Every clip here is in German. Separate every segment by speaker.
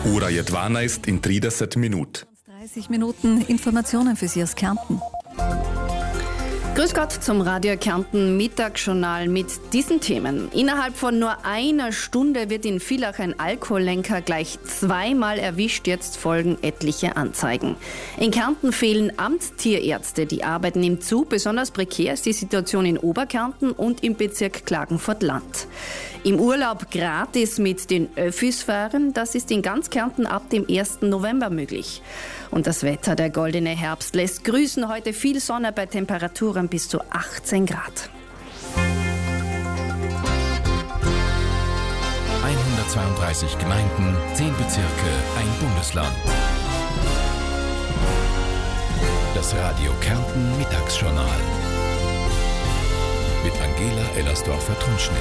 Speaker 1: Ora Jedwana ist in 30 Minuten.
Speaker 2: 30 Minuten Informationen für Sie aus Kärnten.
Speaker 3: Grüß Gott zum Radio Kärnten Mittagsjournal mit diesen Themen. Innerhalb von nur einer Stunde wird in Villach ein Alkohollenker gleich zweimal erwischt. Jetzt folgen etliche Anzeigen. In Kärnten fehlen Amtstierärzte. Die Arbeit nimmt zu. Besonders prekär ist die Situation in Oberkärnten und im Bezirk Klagenfurt-Land. Im Urlaub gratis mit den Öffis fahren, das ist in ganz Kärnten ab dem 1. November möglich. Und das Wetter, der goldene Herbst, lässt grüßen. Heute viel Sonne bei Temperaturen bis zu 18 Grad.
Speaker 4: 132 Gemeinden, 10 Bezirke, ein Bundesland. Das Radio Kärnten Mittagsjournal. Mit Angela Ellersdorfer-Trunschnick.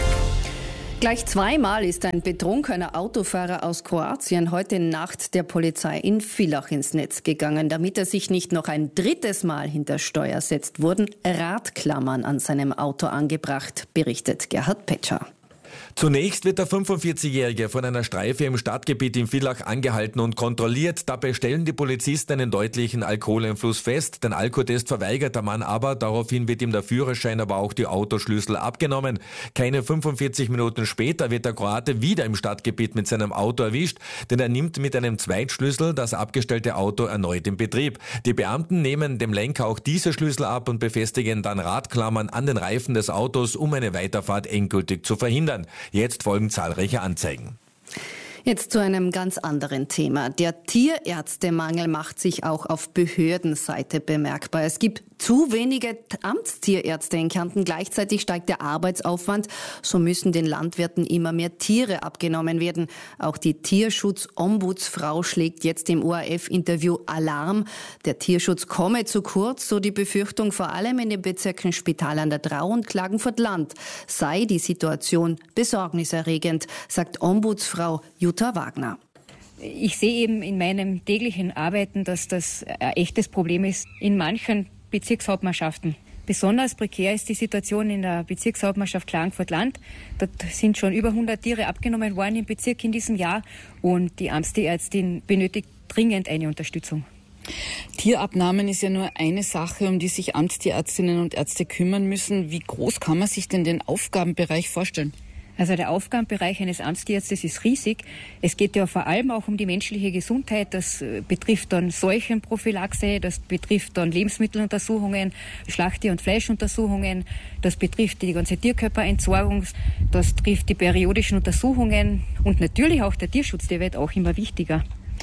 Speaker 3: Gleich zweimal ist ein betrunkener Autofahrer aus Kroatien heute Nacht der Polizei in Villach ins Netz gegangen. Damit er sich nicht noch ein drittes Mal hinter Steuer setzt, wurden Radklammern an seinem Auto angebracht, berichtet Gerhard Petscher.
Speaker 5: Zunächst wird der 45-Jährige von einer Streife im Stadtgebiet in Villach angehalten und kontrolliert. Dabei stellen die Polizisten einen deutlichen Alkoholeinfluss fest. Den Alkotest verweigert der Mann aber. Daraufhin wird ihm der Führerschein, aber auch die Autoschlüssel abgenommen. Keine 45 Minuten später wird der Kroate wieder im Stadtgebiet mit seinem Auto erwischt, denn er nimmt mit einem Zweitschlüssel das abgestellte Auto erneut in Betrieb. Die Beamten nehmen dem Lenker auch diese Schlüssel ab und befestigen dann Radklammern an den Reifen des Autos, um eine Weiterfahrt endgültig zu verhindern. Jetzt folgen zahlreiche Anzeigen.
Speaker 3: Jetzt zu einem ganz anderen Thema. Der Tierärztemangel macht sich auch auf Behördenseite bemerkbar. Es gibt zu wenige Amtstierärzte in Kärnten. Gleichzeitig steigt der Arbeitsaufwand. So müssen den Landwirten immer mehr Tiere abgenommen werden. Auch die Tierschutzombudsfrau schlägt jetzt im ORF-Interview Alarm. Der Tierschutz komme zu kurz, so die Befürchtung, vor allem in den Bezirken Spital an der Drau und Klagenfurt-Land sei die Situation besorgniserregend, sagt Ombudsfrau Jutta Wagner.
Speaker 6: Ich sehe eben in meinem täglichen Arbeiten, dass das ein echtes Problem ist in manchen Bezirkshauptmannschaften. Besonders prekär ist die Situation in der Bezirkshauptmannschaft Klagenfurt-Land. Dort sind schon über 100 Tiere abgenommen worden im Bezirk in diesem Jahr und die Amtstierärztin benötigt dringend eine Unterstützung.
Speaker 7: Tierabnahmen ist ja nur eine Sache, um die sich Amtstierärztinnen und Ärzte kümmern müssen. Wie groß kann man sich denn den Aufgabenbereich vorstellen?
Speaker 6: Also der Aufgabenbereich eines Amtstierärztes ist riesig. Es geht ja vor allem auch um die menschliche Gesundheit. Das betrifft dann Seuchenprophylaxe, das betrifft dann Lebensmitteluntersuchungen, Schlachttier- und Fleischuntersuchungen, das betrifft die ganze Tierkörperentsorgung, das trifft die periodischen Untersuchungen und natürlich auch der Tierschutz, der wird auch immer wichtiger.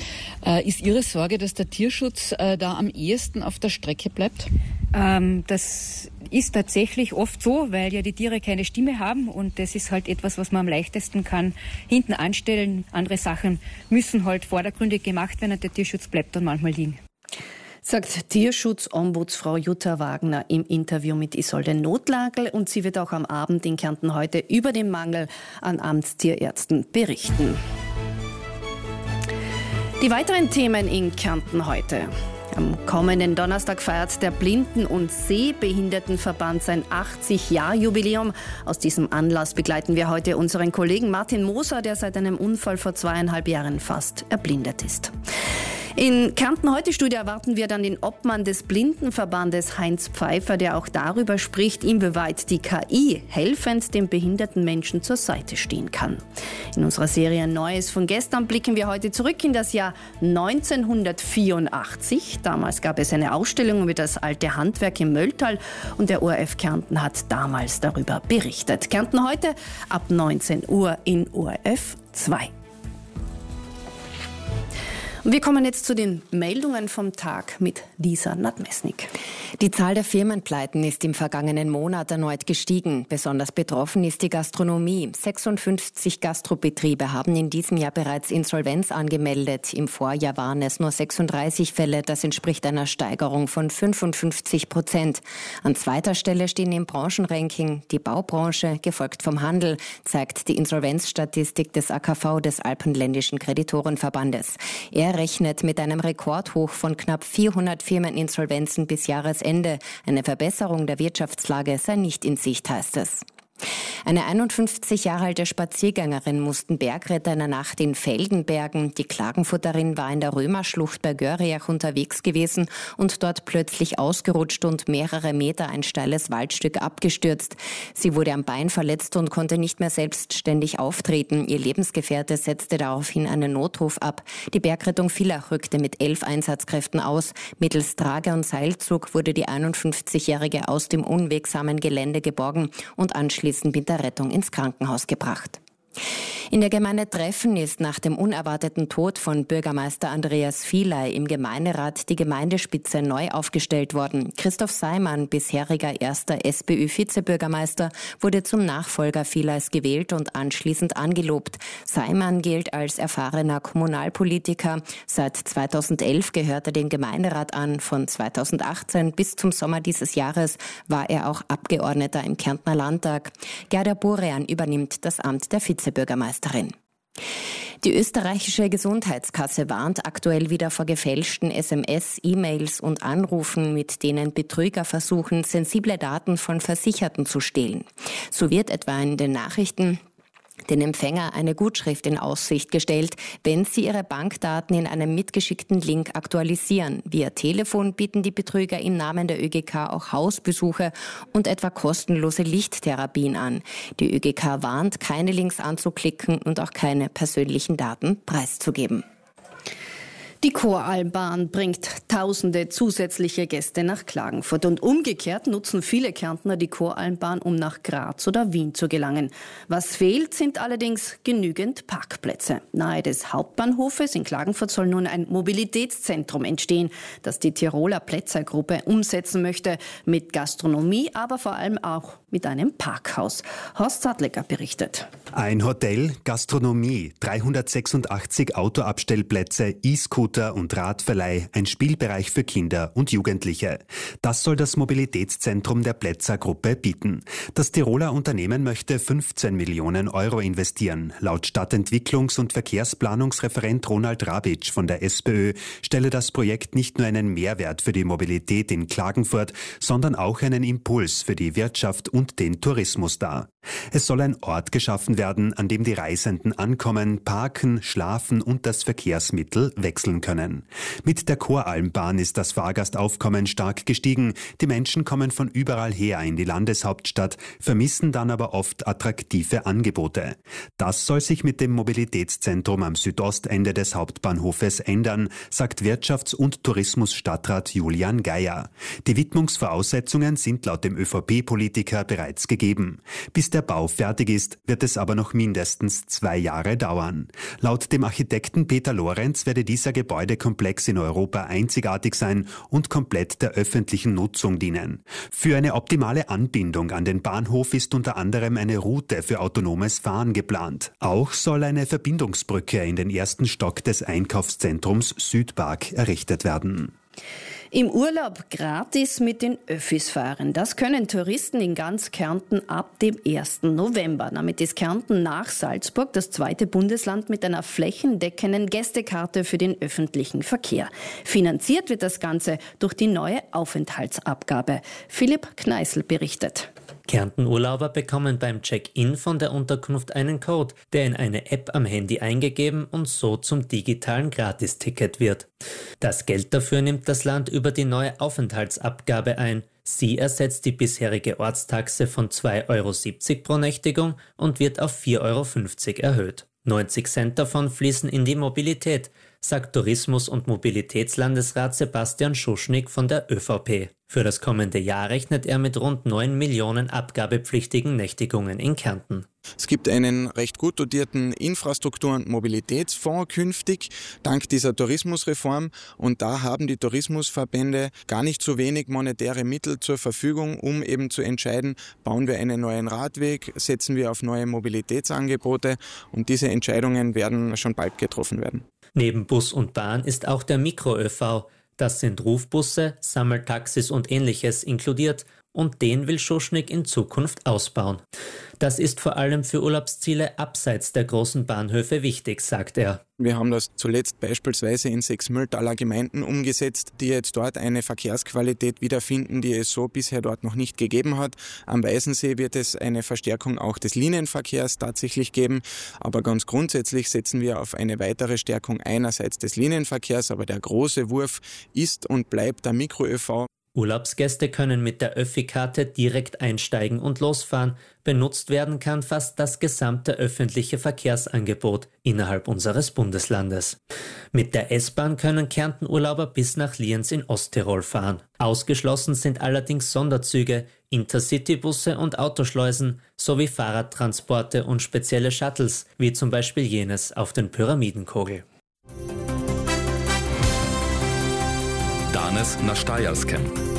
Speaker 7: Ist Ihre Sorge, dass der Tierschutz da am ehesten auf der Strecke bleibt?
Speaker 6: Das ist tatsächlich oft so, weil ja die Tiere keine Stimme haben und das ist halt etwas, was man am leichtesten kann hinten anstellen. Andere Sachen müssen halt vordergründig gemacht werden und der Tierschutz bleibt dann manchmal liegen.
Speaker 3: Sagt Tierschutzombudsfrau Jutta Wagner im Interview mit Isolde Notlagel und sie wird auch am Abend in Kärnten heute über den Mangel an Amtstierärzten berichten. Die weiteren Themen in Kärnten heute. Am kommenden Donnerstag feiert der Blinden- und Sehbehindertenverband sein 80-Jahr-Jubiläum. Aus diesem Anlass begleiten wir heute unseren Kollegen Martin Moser, der seit einem Unfall vor 2,5 Jahren fast erblindet ist. In Kärnten heute Studio erwarten wir dann den Obmann des Blindenverbandes Heinz Pfeiffer, der auch darüber spricht, inwieweit die KI helfend den behinderten Menschen zur Seite stehen kann. In unserer Serie Neues von gestern blicken wir heute zurück in das Jahr 1984. Damals gab es eine Ausstellung über das alte Handwerk im Mölltal und der ORF Kärnten hat damals darüber berichtet. Kärnten heute ab 19 Uhr in ORF 2. Und wir kommen jetzt zu den Meldungen vom Tag mit Lisa Nadmesnik.
Speaker 8: Die Zahl der Firmenpleiten ist im vergangenen Monat erneut gestiegen. Besonders betroffen ist die Gastronomie. 56 Gastrobetriebe haben in diesem Jahr bereits Insolvenz angemeldet. Im Vorjahr waren es nur 36 Fälle. Das entspricht einer Steigerung von 55%. An zweiter Stelle stehen im Branchenranking die Baubranche, gefolgt vom Handel, zeigt die Insolvenzstatistik des AKV, des Alpenländischen Kreditorenverbandes. Er rechnet mit einem Rekordhoch von knapp 400 Firmeninsolvenzen bis Jahresende. Eine Verbesserung der Wirtschaftslage sei nicht in Sicht, heißt es. Eine 51 Jahre alte Spaziergängerin mussten Bergretter in der Nacht in Velden bergen. Die Klagenfurterin war in der Römerschlucht bei Görriach unterwegs gewesen und dort plötzlich ausgerutscht und mehrere Meter ein steiles Waldstück abgestürzt. Sie wurde am Bein verletzt und konnte nicht mehr selbstständig auftreten. Ihr Lebensgefährte setzte daraufhin einen Notruf ab. Die Bergrettung Villach rückte mit 11 Einsatzkräften aus. Mittels Trage und Seilzug wurde die 51-Jährige aus dem unwegsamen Gelände geborgen und anschließend mit der Rettung ins Krankenhaus gebracht. In der Gemeinde Treffen ist nach dem unerwarteten Tod von Bürgermeister Andreas Vihley im Gemeinderat die Gemeindespitze neu aufgestellt worden. Christoph Seimann, bisheriger erster SPÖ-Vizebürgermeister, wurde zum Nachfolger Viehleys gewählt und anschließend angelobt. Seimann gilt als erfahrener Kommunalpolitiker. Seit 2011 gehört er dem Gemeinderat an. Von 2018 bis zum Sommer dieses Jahres war er auch Abgeordneter im Kärntner Landtag. Gerda Borean übernimmt das Amt der Vizebürgermeisterin. Die österreichische Gesundheitskasse warnt aktuell wieder vor gefälschten SMS, E-Mails und Anrufen, mit denen Betrüger versuchen, sensible Daten von Versicherten zu stehlen. So wird etwa in den Nachrichten den Empfänger eine Gutschrift in Aussicht gestellt, wenn sie ihre Bankdaten in einem mitgeschickten Link aktualisieren. Via Telefon bieten die Betrüger im Namen der ÖGK auch Hausbesuche und etwa kostenlose Lichttherapien an. Die ÖGK warnt, keine Links anzuklicken und auch keine persönlichen Daten preiszugeben.
Speaker 3: Die Choralmbahn bringt tausende zusätzliche Gäste nach Klagenfurt und umgekehrt nutzen viele Kärntner die Choralmbahn, um nach Graz oder Wien zu gelangen. Was fehlt, sind allerdings genügend Parkplätze. Nahe des Hauptbahnhofes in Klagenfurt soll nun ein Mobilitätszentrum entstehen, das die Tiroler Plätzer-Gruppe umsetzen möchte, mit Gastronomie, aber vor allem auch mit einem Parkhaus. Horst Sadlecker berichtet.
Speaker 9: Ein Hotel, Gastronomie, 386 Autoabstellplätze, E-Scooter und Radverleih, ein Spielbereich für Kinder und Jugendliche. Das soll das Mobilitätszentrum der Plätzer-Gruppe bieten. Das Tiroler Unternehmen möchte 15 Millionen Euro investieren. Laut Stadtentwicklungs- und Verkehrsplanungsreferent Ronald Rabitsch von der SPÖ stelle das Projekt nicht nur einen Mehrwert für die Mobilität in Klagenfurt, sondern auch einen Impuls für die Wirtschaft und den Tourismus dar. Es soll ein Ort geschaffen werden, an dem die Reisenden ankommen, parken, schlafen und das Verkehrsmittel wechseln können. Mit der Choralmbahn ist das Fahrgastaufkommen stark gestiegen. Die Menschen kommen von überall her in die Landeshauptstadt, vermissen dann aber oft attraktive Angebote. Das soll sich mit dem Mobilitätszentrum am Südostende des Hauptbahnhofes ändern, sagt Wirtschafts- und Tourismusstadtrat Julian Geier. Die Widmungsvoraussetzungen sind laut dem ÖVP-Politiker bereits gegeben. Bis der Bau fertig ist, wird es aber noch mindestens 2 Jahre dauern. Laut dem Architekten Peter Lorenz werde dieser Gebäudekomplex in Europa einzigartig sein und komplett der öffentlichen Nutzung dienen. Für eine optimale Anbindung an den Bahnhof ist unter anderem eine Route für autonomes Fahren geplant. Auch soll eine Verbindungsbrücke in den ersten Stock des Einkaufszentrums Südpark errichtet werden.
Speaker 3: Im Urlaub gratis mit den Öffis fahren. Das können Touristen in ganz Kärnten ab dem 1. November. Damit ist Kärnten nach Salzburg das zweite Bundesland mit einer flächendeckenden Gästekarte für den öffentlichen Verkehr. Finanziert wird das Ganze durch die neue Aufenthaltsabgabe. Philipp Kneißl berichtet.
Speaker 10: Kärnten-Urlauber bekommen beim Check-in von der Unterkunft einen Code, der in eine App am Handy eingegeben und so zum digitalen Gratisticket wird. Das Geld dafür nimmt das Land über die neue Aufenthaltsabgabe ein. Sie ersetzt die bisherige Ortstaxe von 2,70 € pro Nächtigung und wird auf 4,50 € erhöht. 90 Cent davon fließen in die Mobilität, sagt Tourismus- und Mobilitätslandesrat Sebastian Schuschnigg von der ÖVP. Für das kommende Jahr rechnet er mit rund 9 Millionen abgabepflichtigen Nächtigungen in Kärnten.
Speaker 11: Es gibt einen recht gut dotierten Infrastruktur- und Mobilitätsfonds künftig, dank dieser Tourismusreform. Und da haben die Tourismusverbände gar nicht so wenig monetäre Mittel zur Verfügung, um eben zu entscheiden, bauen wir einen neuen Radweg, setzen wir auf neue Mobilitätsangebote. Und diese Entscheidungen werden schon bald getroffen werden.
Speaker 10: Neben Bus und Bahn ist auch der Mikro-ÖV. Das sind Rufbusse, Sammeltaxis und Ähnliches inkludiert und den will Schuschnigg in Zukunft ausbauen. Das ist vor allem für Urlaubsziele abseits der großen Bahnhöfe wichtig, sagt er.
Speaker 11: Wir haben das zuletzt beispielsweise in 6 Mühltaler Gemeinden umgesetzt, die jetzt dort eine Verkehrsqualität wiederfinden, die es so bisher dort noch nicht gegeben hat. Am Weißensee wird es eine Verstärkung auch des Linienverkehrs tatsächlich geben, aber ganz grundsätzlich setzen wir auf eine weitere Stärkung einerseits des Linienverkehrs, aber der große Wurf ist und bleibt der Mikro-ÖV.
Speaker 10: Urlaubsgäste können mit der Öffi-Karte direkt einsteigen und losfahren. Benutzt werden kann fast das gesamte öffentliche Verkehrsangebot innerhalb unseres Bundeslandes. Mit der S-Bahn können Kärnten-Urlauber bis nach Lienz in Osttirol fahren. Ausgeschlossen sind allerdings Sonderzüge, Intercity-Busse und Autoschleusen sowie Fahrradtransporte und spezielle Shuttles, wie zum Beispiel jenes auf den Pyramidenkogel.
Speaker 1: Danes na Štajerskem.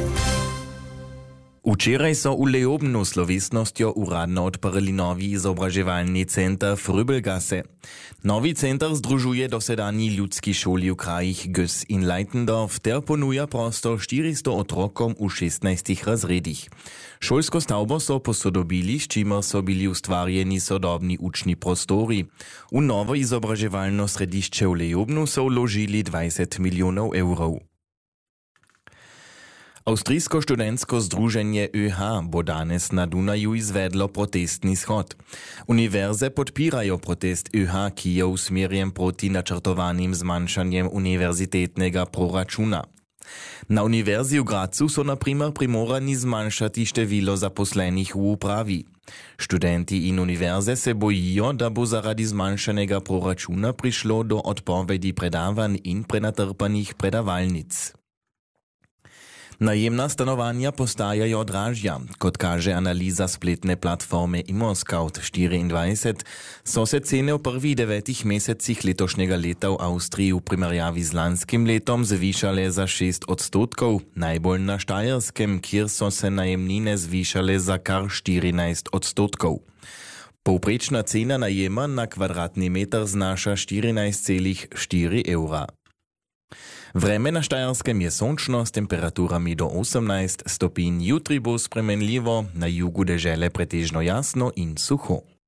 Speaker 12: Včeraj so v Leobnu slovesnostjo uradno odprli novi izobraževalni center Frübelgasse. Novi center združuje dosedanji ljudski šoli v krajih Gös in Leitendorf ter ponuja prostor 400 otrokom v 16 razredih. Šolsko stavbo so posodobili, s čimer so bili ustvarjeni sodobni učni prostori. V novo izobraževalno središče v Leobnu so vložili 20 milijonov evrov. Avstrijsko študentsko združenje ÖH bo danes na Dunaju izvedlo protestni shod. Univerze podpirajo protest ÖH, ki je usmerjen proti načrtovanim zmanjšanjem univerzitetnega proračuna. Na univerzi v Grazu so na primer primorani zmanjšati število zaposlenih v upravi. Študenti in univerze se bojijo, da bo zaradi zmanjšanega proračuna prišlo do odpovedi predavanj in prenatrpanih predavalnic. Najemna stanovanja postajajo dražja. Kot kaže analiza spletne platforme ImmoScout24, so se cene v prvih 9 mesecih letošnjega leta v Avstriji v primerjavi z lanskim letom zvišale za 6%, najbolj na Štajerskem, kjer so se najemnine zvišale za kar 14%. Povprečna cena najema na kvadratni meter znaša 14,4 evra. Vreme na Štajerskem je sončno s temperaturami do 18 stopinj, jutri bo spremenljivo, na jugu dežele pretežno jasno in suho.